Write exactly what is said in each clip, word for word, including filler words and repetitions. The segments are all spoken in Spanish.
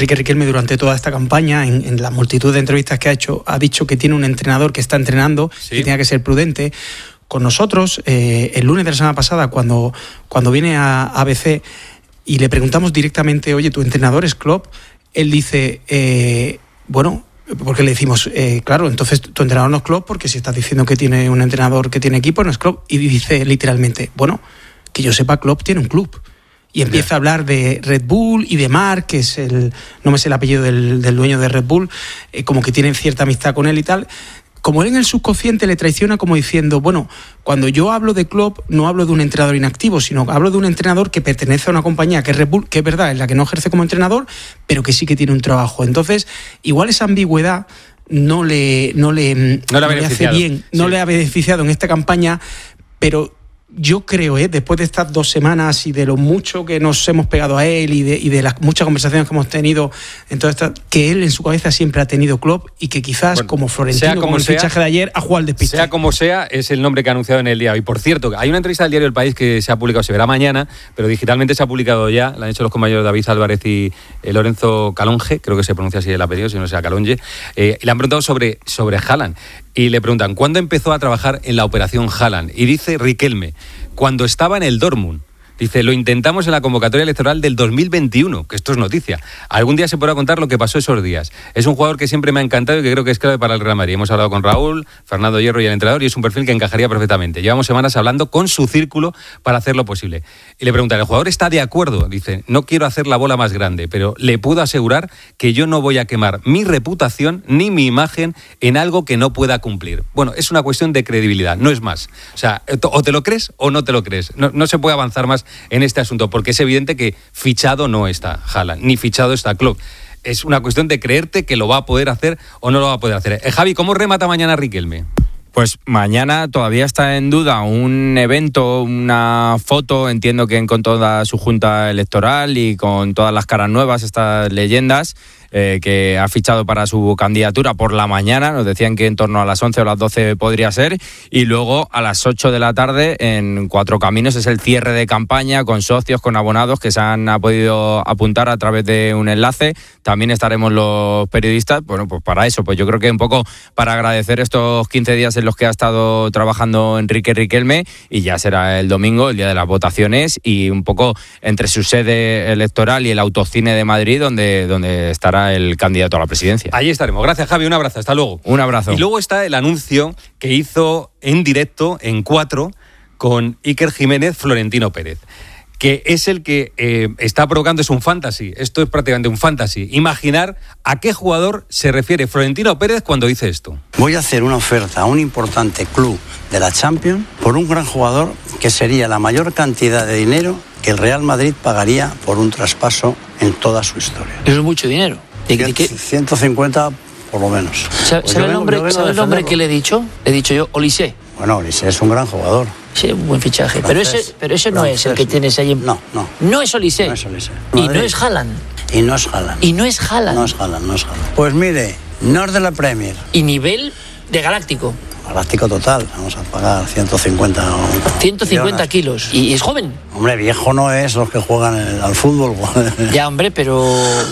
Enrique Riquelme durante toda esta campaña, en, en la multitud de entrevistas que ha hecho, ha dicho que tiene un entrenador que está entrenando, ¿sí?, que tenga que ser prudente. Con nosotros, eh, el lunes de la semana pasada, cuando, cuando viene a A B C y le preguntamos directamente, oye, ¿tu entrenador es Klopp? Él dice, eh, bueno, porque le decimos, eh, claro, entonces tu entrenador no es Klopp, porque si estás diciendo que tiene un entrenador que tiene equipo, no es Klopp. Y dice literalmente, bueno, que yo sepa, Klopp tiene un club. Y empieza yeah. a hablar de Red Bull y de Mark, que es el, no me sé el apellido del, del dueño de Red Bull, eh, como que tienen cierta amistad con él y tal. Como él en el subconsciente le traiciona como diciendo, bueno, cuando yo hablo de Klopp no hablo de un entrenador inactivo, sino hablo de un entrenador que pertenece a una compañía que es Red Bull, que es verdad, es la que no ejerce como entrenador, pero que sí que tiene un trabajo. Entonces, igual esa ambigüedad no le, no le, no no le, le hace bien, no sí. le ha beneficiado en esta campaña, pero yo creo, ¿eh? después de estas dos semanas y de lo mucho que nos hemos pegado a él y de, y de las muchas conversaciones que hemos tenido, en toda esta, que él en su cabeza siempre ha tenido Klopp y que quizás bueno, como Florentino, como, como el sea, fichaje de ayer, ha jugado al despiste. Sea como sea, es el nombre que ha anunciado en el día. Y por cierto, hay una entrevista del diario El País que se ha publicado, se verá mañana, pero digitalmente se ha publicado ya, la han hecho los compañeros David Álvarez y eh, Lorenzo Calonge, creo que se pronuncia así el apellido, si no sea Calonge, eh, y le han preguntado sobre, sobre Haaland. Y le preguntan, ¿cuándo empezó a trabajar en la operación Haaland? Y dice Riquelme, cuando estaba en el Dortmund. Dice, lo intentamos en la convocatoria electoral del dos mil veintiuno, que esto es noticia. Algún día se podrá contar lo que pasó esos días. Es un jugador que siempre me ha encantado y que creo que es clave para el Real Madrid. Hemos hablado con Raúl, Fernando Hierro y el entrenador y es un perfil que encajaría perfectamente. Llevamos semanas hablando con su círculo para hacerlo posible. Y le preguntan, ¿el jugador está de acuerdo? Dice, no quiero hacer la bola más grande, pero le puedo asegurar que yo no voy a quemar mi reputación ni mi imagen en algo que no pueda cumplir. Bueno, es una cuestión de credibilidad, no es más. O sea, o te lo crees o no te lo crees. No, no se puede avanzar más en este asunto, porque es evidente que fichado no está Haaland, ni fichado está Klopp. Es una cuestión de creerte que lo va a poder hacer o no lo va a poder hacer. Eh, Javi, ¿cómo remata mañana Riquelme? Pues mañana todavía está en duda un evento, una foto, entiendo que con toda su junta electoral y con todas las caras nuevas, estas leyendas, eh, que ha fichado para su candidatura por la mañana. Nos decían que en torno a las once o las doce podría ser. Y luego a las ocho de la tarde en Cuatro Caminos es el cierre de campaña con socios, con abonados que se han ha podido apuntar a través de un enlace. También estaremos los periodistas. Bueno, pues para eso, pues yo creo que un poco para agradecer estos quince días en los que ha estado trabajando Enrique Riquelme, y ya será el domingo, el día de las votaciones, y un poco entre su sede electoral y el Autocine de Madrid, donde, donde estará el candidato a la presidencia. Allí estaremos. Gracias, Javi. Un abrazo. Hasta luego. Un abrazo. Y luego está el anuncio que hizo en directo en Cuatro con Iker Jiménez, Florentino Pérez, que es el que eh, está provocando, es un fantasy. Esto es prácticamente un fantasy. Imaginar a qué jugador se refiere Florentino Pérez cuando dice esto. Voy a hacer una oferta a un importante club de la Champions por un gran jugador que sería la mayor cantidad de dinero que el Real Madrid pagaría por un traspaso en toda su historia. Eso es mucho dinero. ¿De, de qué? ciento cincuenta por lo menos. ¿Sabe, ¿sabe el nombre, ¿sabe el nombre que le he dicho? Le he dicho yo, Olise. Bueno, Olise es un gran jugador. Sí, un buen fichaje. Francés, pero ese, pero ese no francés, es el que tienes ahí en... No, no. No es Olise. No es Olise. Y no es Haaland. Y no es Haaland. Y no es Haaland. No es Haaland, no es Haaland. Pues mire, no es de la Premier. Y nivel de galáctico. Galáctico total. Vamos a pagar ciento cincuenta. ciento cincuenta kilos. ¿Y es joven? Hombre, viejo no es los que juegan el, al fútbol. Ya, hombre, pero...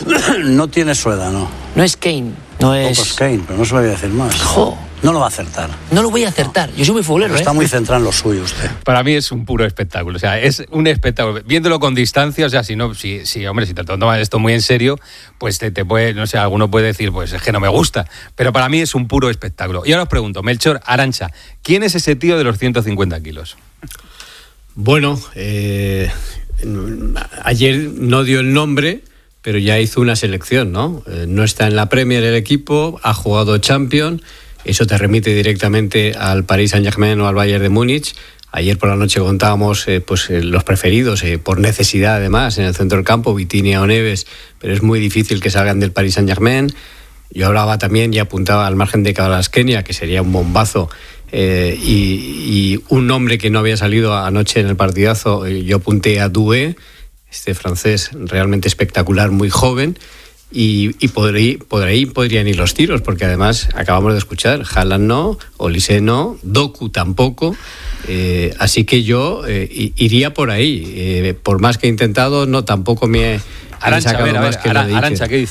No tiene su edad, ¿no? No es Kane. No es... Poco es Kane, pero no se lo voy a decir más. Jo. No lo va a acertar. No lo voy a acertar. Yo soy muy futbolero, ¿eh? Está muy centrado en lo suyo usted. Para mí es un puro espectáculo. O sea, es un espectáculo. Viéndolo con distancia, o sea, si no, si, si hombre, si te tomas esto muy en serio, pues te, te puede, no sé, alguno puede decir, pues es que no me gusta. Pero para mí es un puro espectáculo. Y ahora os pregunto, Melchor, Arantxa, ¿quién es ese tío de los ciento cincuenta kilos? Bueno, eh, ayer no dio el nombre, pero ya hizo una selección, ¿no? Eh, no está en la Premier el equipo, ha jugado Champions. Eso te remite directamente al Paris Saint-Germain o al Bayern de Múnich. Ayer por la noche contábamos eh, pues, eh, los preferidos, eh, por necesidad además, en el centro del campo, Vitinha o Neves, pero es muy difícil que salgan del Paris Saint-Germain. Yo hablaba también y apuntaba al margen de Kvaratskhelia, que sería un bombazo, eh, y, y un nombre que no había salido anoche en el partidazo, eh, yo apunté a Doué, este francés realmente espectacular, muy joven. Y, y por, ahí, por ahí podrían ir los tiros, porque además acabamos de escuchar, Haaland no, Olise no, Doku tampoco, eh, así que yo eh, iría por ahí, eh, por más que he intentado, no, tampoco me he Arantxa, a ver, a ver, Arantxa, ¿qué dices?